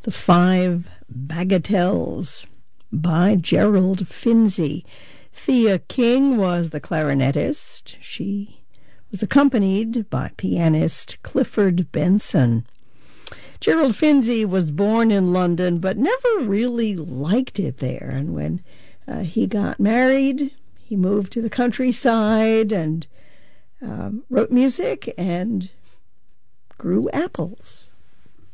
The Five Bagatelles by Gerald Finzi. Thea King was the clarinetist. She was accompanied by pianist Clifford Benson. Gerald Finzi was born in London but never really liked it there. And when he got married, he moved to the countryside and wrote music and grew apples.